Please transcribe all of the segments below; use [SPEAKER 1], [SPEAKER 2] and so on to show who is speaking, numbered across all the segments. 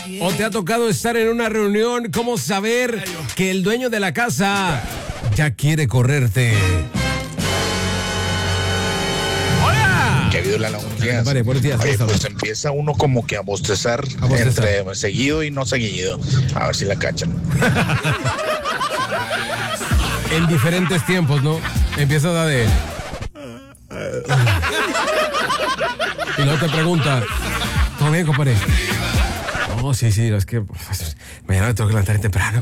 [SPEAKER 1] ¿O te ha tocado estar en una reunión? ¿Cómo saber que el dueño de la casa ya quiere correrte? ¡Hola!
[SPEAKER 2] ¿Qué ha habido, Lala? Buenos días.
[SPEAKER 1] Vale, buenos días.
[SPEAKER 2] Oye, pues empieza uno como que a bostezar entre seguido y no seguido. A ver si la cachan.
[SPEAKER 1] En diferentes tiempos, ¿no? Empiezas a de... Y luego te pregunta, ¿todo bien, compadre? No, sí, es que pues, mañana me tengo que levantar temprano.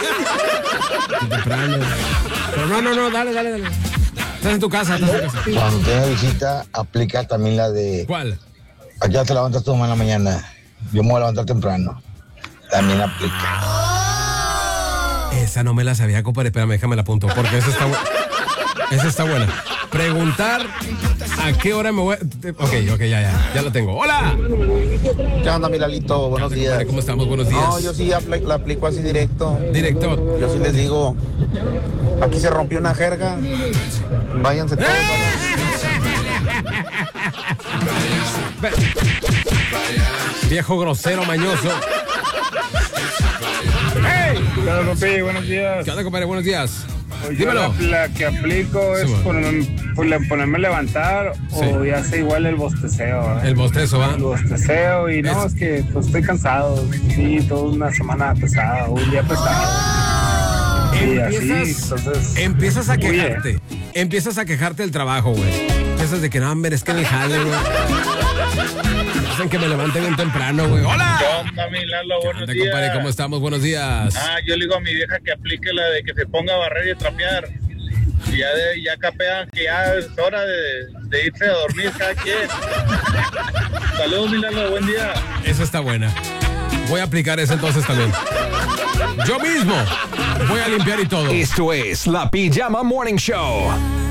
[SPEAKER 1] Pero no, dale. Estás en tu casa,
[SPEAKER 3] Cuando tienes visita, aplica también la de...
[SPEAKER 1] ¿Cuál?
[SPEAKER 3] Allá te levantas tú en la mañana. Yo me voy a levantar temprano. También aplica.
[SPEAKER 1] Esa no me la sabía, compadre. Espérame, déjame la apunto, porque esa está buena. Preguntar a qué hora me voy... Ok, ya lo tengo. ¡Hola!
[SPEAKER 4] ¿Qué onda, Miralito? Buenos días.
[SPEAKER 1] Compadre, ¿cómo estamos? Buenos días.
[SPEAKER 4] No, yo sí la aplico así directo.
[SPEAKER 1] Directo.
[SPEAKER 4] Yo sí les digo, aquí se rompió una jerga, váyanse todos.
[SPEAKER 1] Viejo grosero, mañoso.
[SPEAKER 5] ¡Hey! ¿Qué onda, compadre? Buenos días.
[SPEAKER 1] ¿Qué onda, compadre? Buenos días.
[SPEAKER 5] Pues
[SPEAKER 1] dímelo.
[SPEAKER 5] La que aplico es ponerme a levantar o ya sea igual el bosteceo.
[SPEAKER 1] El bostezo, ¿va?
[SPEAKER 5] El bosteceo y no, es que pues estoy cansado. Sí, toda una semana pesada, un día pesado. Y así, entonces...
[SPEAKER 1] Empiezas a quejarte. Empiezas a quejarte del trabajo, güey. Empiezas de que no, hombre, es que en el jale, güey. Hacen que me levante bien temprano, güey. ¡Hola!
[SPEAKER 6] ¿Qué onda, mi Lalo? Buenos días.
[SPEAKER 1] Compadre, ¿cómo estamos? Buenos días.
[SPEAKER 6] Yo le digo a mi vieja que aplique la de que se ponga a barrer y a trapear. Y ya capean que ya es hora de irse a dormir cada quien. Saludos, mi Lalo, buen día.
[SPEAKER 1] Esa está buena. Voy a aplicar esa entonces también. Yo mismo voy a limpiar y todo.
[SPEAKER 7] Esto es La Pijama Morning Show.